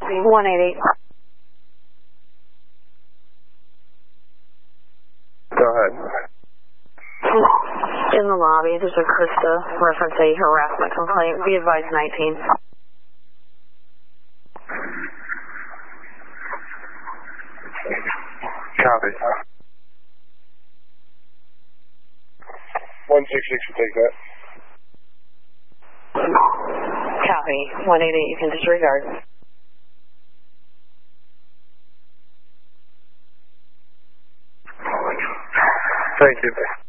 188. Go ahead. In the lobby, there's a Krista reference a harassment complaint. Be advised 19. Copy. 166 will take that. Copy. 188, you can disregard. Thank you.